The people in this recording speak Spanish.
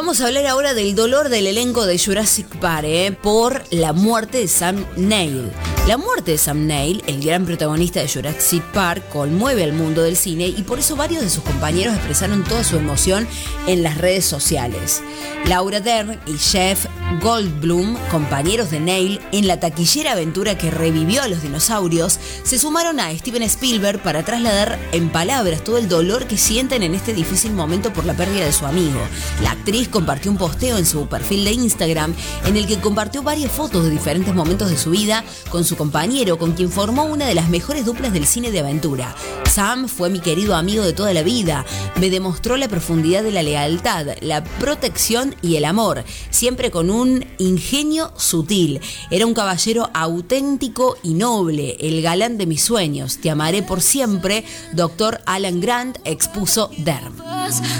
Vamos a hablar ahora del dolor del elenco de Jurassic Park por la muerte de Sam Neill. La muerte de Sam Neill, el gran protagonista de Jurassic Park, conmueve al mundo del cine y por eso varios de sus compañeros expresaron toda su emoción en las redes sociales. Laura Dern y Jeff Goldblum, compañeros de Neill en la taquillera aventura que revivió a los dinosaurios, se sumaron a Steven Spielberg para trasladar en palabras todo el dolor que sienten en este difícil momento por la pérdida de su amigo. La actriz compartió un posteo en su perfil de Instagram en el que compartió varias fotos de diferentes momentos de su vida con su compañero, con quien formó una de las mejores duplas del cine de aventura. Sam fue mi querido amigo de toda la vida, me demostró la profundidad de la lealtad, la protección y el amor, siempre con un ingenio sutil. Era un caballero auténtico y noble, el galán de mis sueños. Te amaré por siempre, Dr. Alan Grant, expuso Dern.